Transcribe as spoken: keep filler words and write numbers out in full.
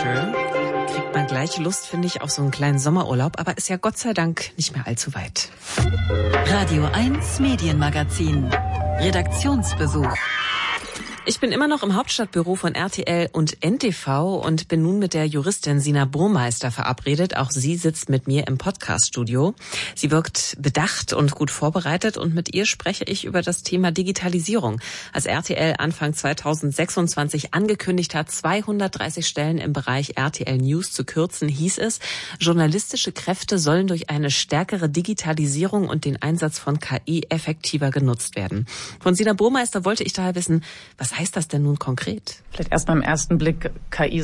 Water. Kriegt man gleich Lust, finde ich, auf so einen kleinen Sommerurlaub, aber ist ja Gott sei Dank nicht mehr allzu weit. Radio eins Medienmagazin. Redaktionsbesuch. Ich bin immer noch im Hauptstadtbüro von R T L und N T V und bin nun mit der Juristin Sina Burmeister verabredet. Auch sie sitzt mit mir im Podcaststudio. Sie wirkt bedacht und gut vorbereitet und mit ihr spreche ich über das Thema Digitalisierung. Als R T L Anfang zweitausendsechsundzwanzig angekündigt hat, zweihundertdreißig Stellen im Bereich R T L News zu kürzen, hieß es, journalistische Kräfte sollen durch eine stärkere Digitalisierung und den Einsatz von K I effektiver genutzt werden. Von Sina Burmeister wollte ich daher wissen, was heißt das denn nun konkret? Vielleicht erst mal im ersten Blick, K I